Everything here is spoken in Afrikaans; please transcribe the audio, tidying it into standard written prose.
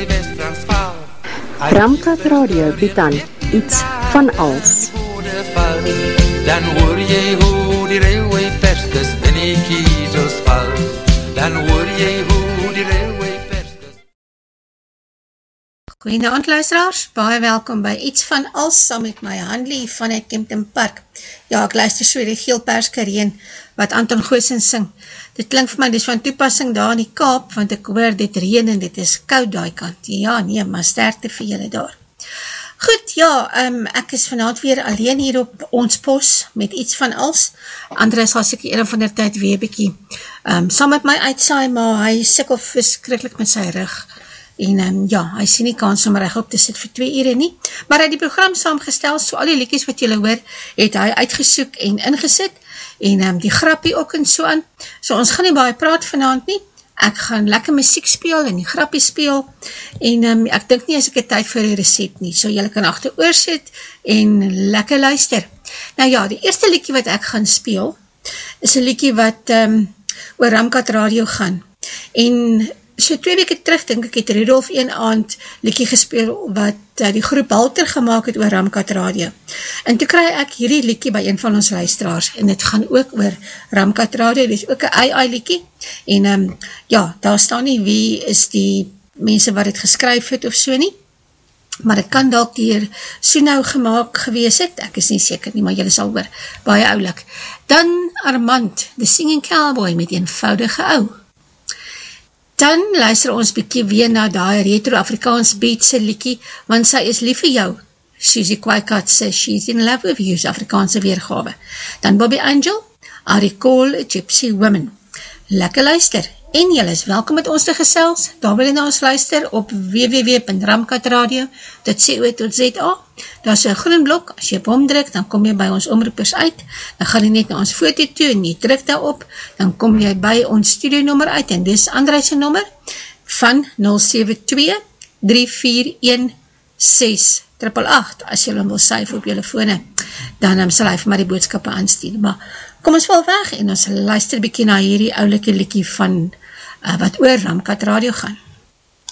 Ramkat Radio bied aan iets van als. Dan hoor jy hoe die railway perskes in die kiezels val. Dan hoor jy hoe die railway perskes. Goeienaand luisteraars, baie welkom by iets van als saam met my Hanlie vanuit Kempton Park. Ja, ek luister so die geel perskareen wat Anton Goossens sing. Dit klink vir my, dit is van toepassing daar in die Kaap, want ek hoor dit reën en dit is koud daai kant. Ja, nee, maar sterkte vir julle daar. Goed, ja, ek is vanavond weer alleen hier op ons pos met iets van als. Andres gaan seker een van der tyd weer bykie saam met my uitsaai, maar hy sikkel verskriklik met sy rug. En ja, hy sien nie kans om reg op te sit vir 2 ure nie. Maar hy het die program saamgestel, so al die liedjies wat julle hoor, het hy uitgesoek en ingesit. En die grappie ook en so aan. So ons gaan nie baie praat vanavond nie. Ek gaan lekker musiek speel en die grappie speel. En ek dink nie as ek 'n tyd vir die recept nie. So julle kan agteroor sit en lekker luister. Nou ja, die eerste liedjie wat ek gaan speel, is 'n liedjie wat oor Ramkat Radio gaan. En so 2 weke terug, dink ek, het Rudolf een aand liedjie gespeel wat die groep Halter gemaakt het oor Ramkat Radio. En toe kry ek hierdie liedjie by een van ons luisteraars, en dit gaan ook oor Ramkat Radio, dit is ook 'n AI liedjie, en ja, daar staan nie wie is die mense wat het geskryf het of so nie, maar dit kan dalk deur Soenhou gemaakt gewees het, ek is nie seker nie, maar julle sal hoor, baie oulik. Dan Armand, The Singing Cowboy met eenvoudige ou. Dan luister ons bykie weer na die retro-Afrikaans beatse liedjie, want sy is lief vir jou. Susie Kwaikat sê, she's in love with you, Afrikaanse weergawe. Dan Bobby Angel, I Recall a Gypsy Woman. Lekker luister, en julle is welkom met ons te gesels, daar wil jy na ons luister op www.ramkatradio.co.za. Daar is 'n groen blok, as jy op hom druk, dan kom jy by ons omroepers uit, dan gaan jy net na ons foto toe, en jy druk daarop, dan kom jy by ons studionommer uit, en dis Andries se nommer, van 072-341-6888, as jy hom wil save op julle fone, dan sal hy vir my die boodskappe aanstuur, maar kom ons val weg, en ons luister bykie na hierdie oulike liedjie van, wat oor Ramkat Radio gaan.